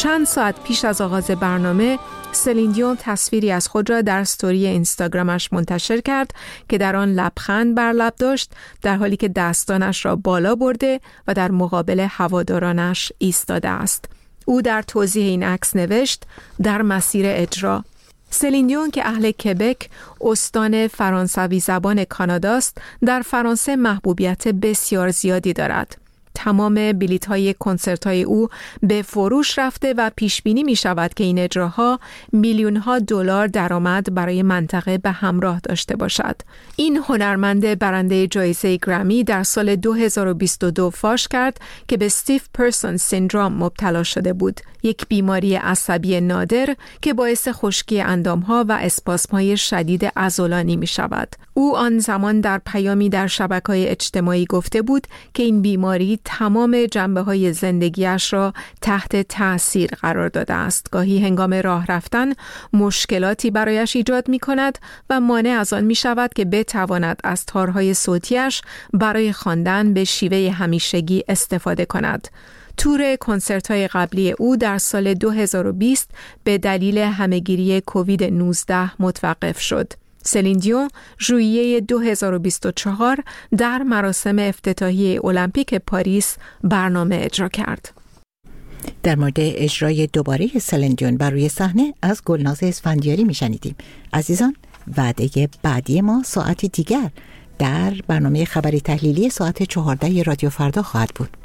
چند ساعت پیش از آغاز برنامه سلین دیون تصویری از خود را در استوری اینستاگرامش منتشر کرد که در آن لبخند بر لب داشت، در حالی که دستانش را بالا برده و در مقابل هوادارانش ایستاده است. او در توضیح این عکس نوشت: در مسیر اجرا. سلین دیون که اهل کبک، استان فرانسوی زبان کاناداست، در فرانسه محبوبیت بسیار زیادی دارد. تمام بلیط‌های کنسرت‌های او به فروش رفته و پیش بینی می‌شود که این اجراها میلیون‌ها دلار درآمد برای منطقه به همراه داشته باشد. این هنرمند برنده جایزه گرمی در سال 2022 فاش کرد که به استیف پرسون سیندروم مبتلا شده بود، یک بیماری عصبی نادر که باعث خشکی اندام‌ها و اسپاسم‌های شدید عضلانی می‌شود. او آن زمان در پیامی در شبکه‌های اجتماعی گفته بود که این بیماری تمام جنبه‌های زندگیش را تحت تأثیر قرار داده است. گاهی هنگام راه رفتن مشکلاتی برایش ایجاد می‌کند و مانع از آن می‌شود که بتواند از تارهای صوتیش برای خواندن به شیوه همیشگی استفاده کند. تور کنسرت‌های قبلی او در سال 2020 به دلیل همه‌گیری کووید 19 متوقف شد. سلین دیون ژوئیه 2024 در مراسم افتتاحیه المپیک پاریس برنامه اجرا کرد. در مورد اجرای دوباره سلین دیون بر روی صحنه از گلناز اسفندیاری میشنیدیم. عزیزان، وعده بعدی ما ساعتی دیگر در برنامه خبری تحلیلی ساعت 14 رادیو فردا خواهد بود.